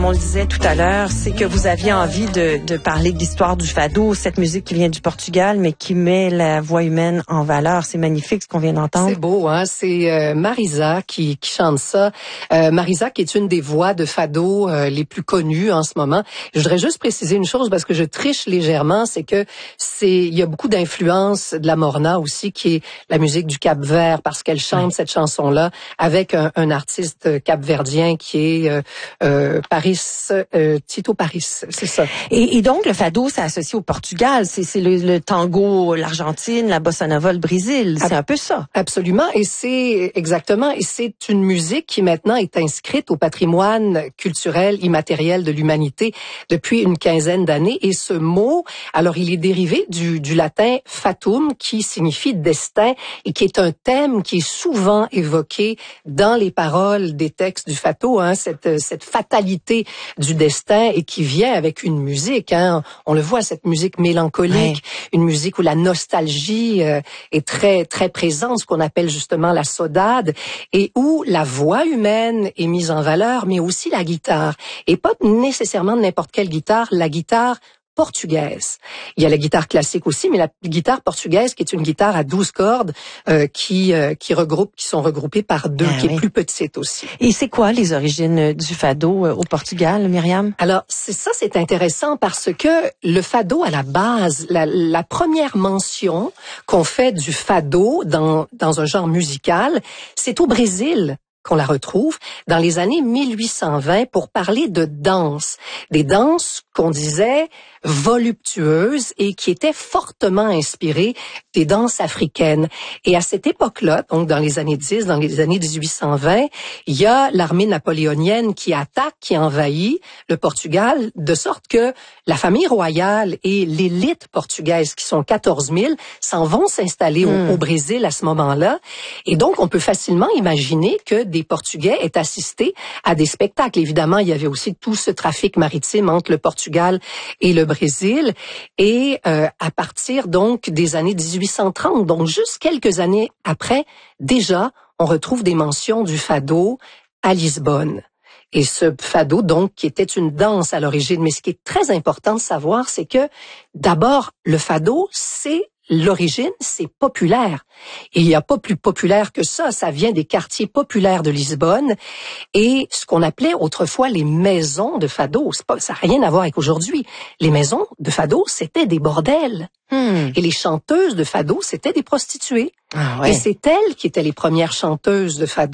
On le disait tout à l'heure, c'est que vous aviez envie de parler de l'histoire du fado, cette musique qui vient du Portugal, mais qui met la voix humaine en valeur. C'est magnifique ce qu'on vient d'entendre. C'est beau, hein? C'est Marisa qui chante ça. Marisa qui est une des voix de fado les plus connues en ce moment. Je voudrais juste préciser une chose parce que je triche légèrement, c'est que il y a beaucoup d'influence de la morna aussi, qui est la musique du Cap-Vert, parce qu'elle chante cette chanson-là avec un artiste capverdien qui est Tito Paris, c'est ça. Et donc, le fado, c'est associé au Portugal. C'est le tango, l'Argentine, la bossa nova, le Brésil. C'est un peu ça. Absolument. Et c'est exactement. Et c'est une musique qui maintenant est inscrite au patrimoine culturel immatériel de l'humanité depuis une quinzaine d'années. Et ce mot, alors, il est dérivé du latin fatum, qui signifie destin et qui est un thème qui est souvent évoqué dans les paroles des textes du fado, hein, cette fatalité du destin et qui vient avec une musique, hein. On le voit, cette musique mélancolique, une musique où la nostalgie est très très présente, ce qu'on appelle justement la saudade, et où la voix humaine est mise en valeur, mais aussi la guitare, et pas nécessairement n'importe quelle guitare, la guitare portugaise. Il y a la guitare classique aussi, mais la guitare portugaise qui est une guitare à 12 cordes qui sont regroupées par deux, qui est plus petite aussi. Et c'est quoi les origines du fado au Portugal, Myriam? Alors, c'est intéressant parce que le fado, à la base, la première mention qu'on fait du fado dans un genre musical, c'est au Brésil qu'on la retrouve dans les années 1820 pour parler de danse. Des danses qu'on disait voluptueuses et qui étaient fortement inspirées des danses africaines. Et à cette époque-là, donc dans les années 10, dans les années 1820, il y a l'armée napoléonienne qui attaque, qui envahit le Portugal, de sorte que la famille royale et l'élite portugaise, qui sont 14 000, s'en vont s'installer au Brésil à ce moment-là. Et donc, on peut facilement imaginer que des Portugais aient assisté à des spectacles. Évidemment, il y avait aussi tout ce trafic maritime entre le Portugal et le Brésil. Et à partir donc des années 1830, donc juste quelques années après, déjà, on retrouve des mentions du fado à Lisbonne. Et ce fado, donc, qui était une danse à l'origine. Mais ce qui est très important de savoir, c'est que, d'abord, le fado, l'origine, c'est populaire. Et il n'y a pas plus populaire que ça. Ça vient des quartiers populaires de Lisbonne et ce qu'on appelait autrefois les maisons de fado. Ça n'a rien à voir avec aujourd'hui. Les maisons de fado, c'était des bordels. Et les chanteuses de fado, c'était des prostituées. Et c'est elles qui étaient les premières chanteuses de fado.